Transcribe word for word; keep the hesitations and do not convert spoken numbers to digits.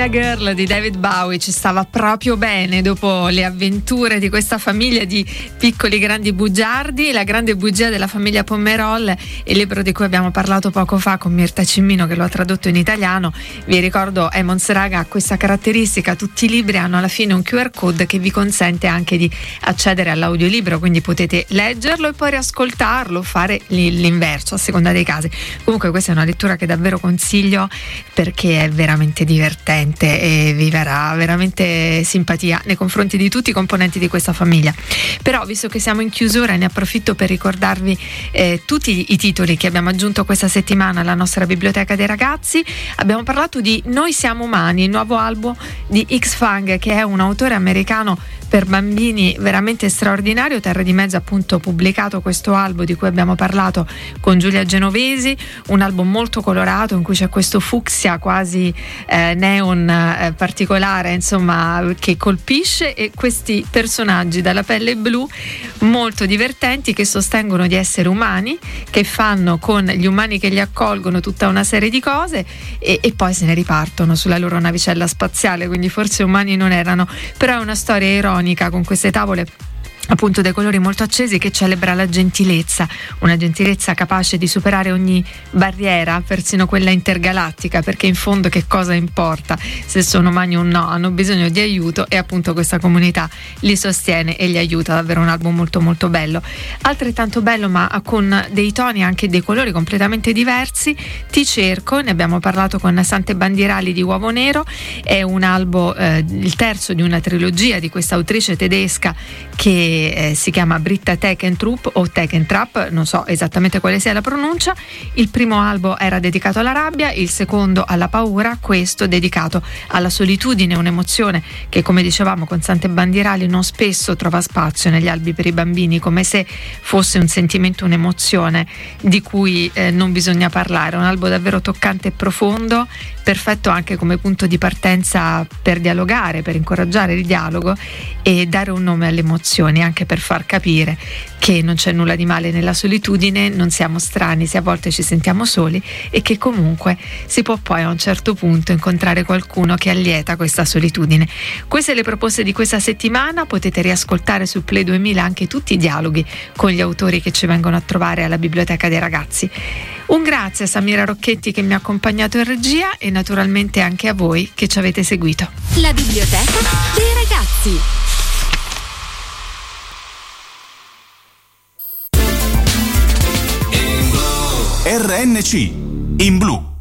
China Girl di David Bowie ci stava proprio bene dopo le avventure di questa famiglia di piccoli grandi bugiardi, la grande bugia della famiglia Pomerol e il libro di cui abbiamo parlato poco fa con Mirta Cimmino che lo ha tradotto in italiano. Vi ricordo, Emons Raga ha questa caratteristica: tutti i libri hanno alla fine un Q R code che vi consente anche di accedere all'audiolibro, quindi potete leggerlo e poi riascoltarlo, fare l'inverso a seconda dei casi. Comunque questa è una lettura che davvero consiglio perché è veramente divertente e vi verrà veramente simpatia nei confronti di tutti i componenti di questa famiglia. Però, visto che siamo in chiusura, ne approfitto per ricordarvi eh, tutti i titoli che abbiamo aggiunto questa settimana alla nostra biblioteca dei ragazzi. Abbiamo parlato di Noi siamo umani, il nuovo album di X-Fang, che è un autore americano per bambini veramente straordinario. Terra di Mezzo appunto pubblicato questo album di cui abbiamo parlato con Giulia Genovesi, un album molto colorato in cui c'è questo fucsia quasi eh, neon eh, particolare, insomma, che colpisce, e questi personaggi dalla pelle blu molto divertenti che sostengono di essere umani, che fanno con gli umani che li accolgono tutta una serie di cose e, e poi se ne ripartono sulla loro navicella spaziale, quindi forse umani non erano. Però è una storia ironica con queste tavole appunto dei colori molto accesi che celebra la gentilezza, una gentilezza capace di superare ogni barriera, persino quella intergalattica, perché in fondo che cosa importa se sono umani o no, hanno bisogno di aiuto e appunto questa comunità li sostiene e li aiuta. Davvero un album molto molto bello, altrettanto bello ma con dei toni e anche dei colori completamente diversi. Ti cerco, ne abbiamo parlato con Sante Bandirali di Uovo Nero, è un album eh, il terzo di una trilogia di questa autrice tedesca che Eh, si chiama Britta Teckentrup o Teckentrup, non so esattamente quale sia la pronuncia. Il primo albo era dedicato alla rabbia, il secondo alla paura, questo dedicato alla solitudine, un'emozione che, come dicevamo con Sante Bandirali, non spesso trova spazio negli albi per i bambini, come se fosse un sentimento, un'emozione di cui eh, non bisogna parlare. Un albo davvero toccante e profondo, perfetto anche come punto di partenza per dialogare, per incoraggiare il dialogo e dare un nome alle emozioni, anche per far capire che non c'è nulla di male nella solitudine, non siamo strani se a volte ci sentiamo soli e che comunque si può poi a un certo punto incontrare qualcuno che allieta questa solitudine. Queste le proposte di questa settimana, potete riascoltare su Play duemila anche tutti i dialoghi con gli autori che ci vengono a trovare alla biblioteca dei ragazzi. Un grazie a Samira Rocchetti che mi ha accompagnato in regia e naturalmente anche a voi che ci avete seguito. La biblioteca dei ragazzi. R N C in blu.